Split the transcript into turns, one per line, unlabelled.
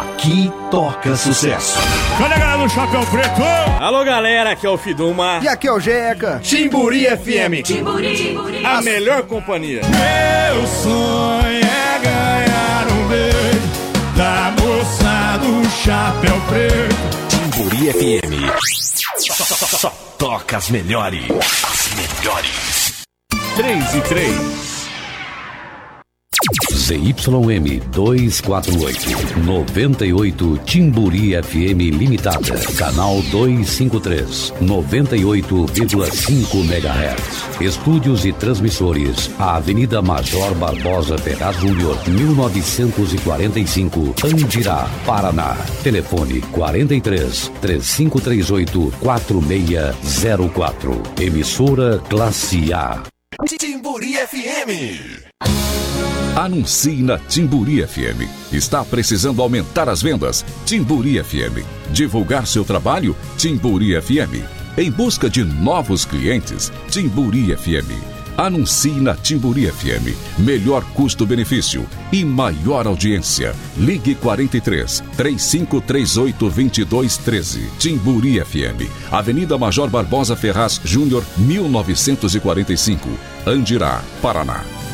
Aqui toca sucesso.
Cadê a galera do Chapéu Preto?
Alô, galera, aqui é o Fiduma.
E aqui é o Jeca.
Timburi FM. Timburi. A melhor companhia.
Meu sonho é ganhar um beijo da moça do Chapéu Preto.
Timburi FM. Só toca as melhores. As melhores.
3 e 3.
ZYM 248, 98 Timburi FM Limitada, canal 253, 98,5 MHz. Estúdios e transmissores, a Avenida Major Barbosa Ferraz Júnior, 1945, Andirá, Paraná. Telefone 43 3538 4604. Emissora Classe A.
Timburi FM.
Anuncie na Timburi FM. Está precisando aumentar as vendas? Timburi FM. Divulgar seu trabalho? Timburi FM. Em busca de novos clientes? Timburi FM. Anuncie na Timburi FM. Melhor custo-benefício e maior audiência. Ligue 43 3538 2213. Timburi FM. Avenida Major Barbosa Ferraz Júnior, 1945. Andirá, Paraná.